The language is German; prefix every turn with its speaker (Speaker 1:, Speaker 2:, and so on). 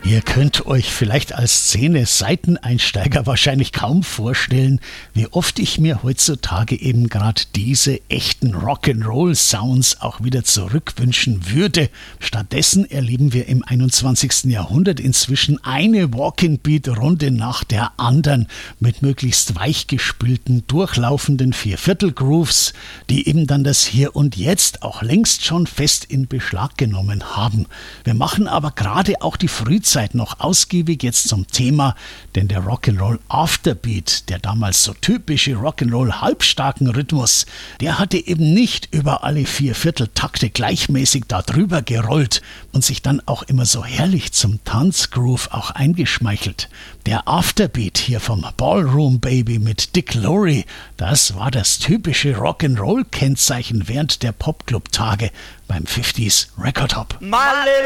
Speaker 1: Ihr könnt euch vielleicht als Szene-Seiteneinsteiger wahrscheinlich kaum vorstellen, wie oft ich mir heutzutage eben gerade diese echten Rock'n'Roll-Sounds auch wieder zurückwünschen würde. Stattdessen erleben wir im 21. Jahrhundert inzwischen eine Walking-Beat-Runde nach der anderen mit möglichst weichgespülten, durchlaufenden Vierviertel-Grooves, die eben dann das Hier und Jetzt auch längst schon fest in Beschlag genommen haben. Wir machen aber gerade auch die Frühzeit noch ausgiebig jetzt zum Thema, denn der Rock'n'Roll Afterbeat, der damals so typische Rock'n'Roll halbstarken Rhythmus, der hatte eben nicht über alle Viervierteltakte gleichmäßig da drüber gerollt und sich dann auch immer so herrlich zum Tanzgroove auch eingeschmeichelt. Der Afterbeat hier vom Ballroom Baby mit Dick Lowry, das war das typische Rock'n'Roll-Kennzeichen während der Popclub-Tage beim 50s Record Hop.